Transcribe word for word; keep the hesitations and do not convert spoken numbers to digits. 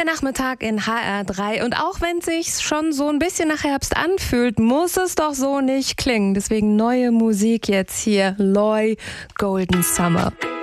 Der Nachmittag in H R drei. Und auch wenn es sich schon so ein bisschen nach Herbst anfühlt, muss es doch so nicht klingen. Deswegen neue Musik jetzt hier. Loy, Golden Summer.